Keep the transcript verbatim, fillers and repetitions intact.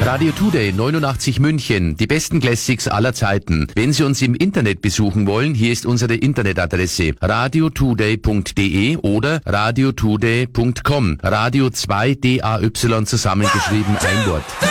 Radio Today neunundachtzig München, die besten Classics aller Zeiten. Wenn Sie uns im Internet besuchen wollen, hier ist unsere Internetadresse radiotoday punkt de oder radiotoday punkt com. Radio zwei D A Y zusammengeschrieben, ein Wort.